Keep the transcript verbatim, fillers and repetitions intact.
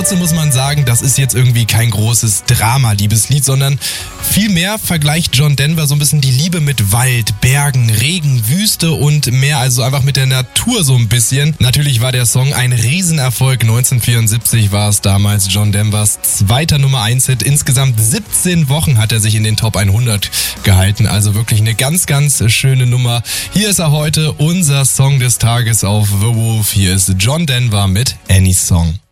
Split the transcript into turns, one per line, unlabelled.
trotzdem muss man sagen, das ist jetzt irgendwie kein großes Drama-Liebeslied, sondern vielmehr vergleicht John Denver so ein bisschen die Liebe mit Wald, Bergen, Regen, Wüste und mehr, also einfach mit der Natur so ein bisschen. Natürlich war der Song ein Riesenerfolg. neunzehnhundertvierundsiebzig war es damals John Denvers zweiter Nummer eins Hit. Insgesamt siebzehn Wochen hat er sich in den Top hundert gehalten. Also wirklich eine ganz, ganz schöne Nummer. Hier ist er heute, unser Song des Tages auf The Wolf. Hier ist John Denver mit Any Song.